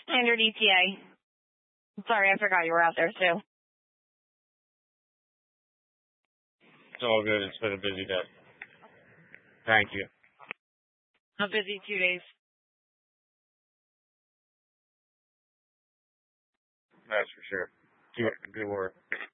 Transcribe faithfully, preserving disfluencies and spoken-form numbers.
Standard E T A. Sorry, I forgot you were out there, too. It's all good. It's been a busy day. Thank you. A busy two days. That's for sure. Good, good work.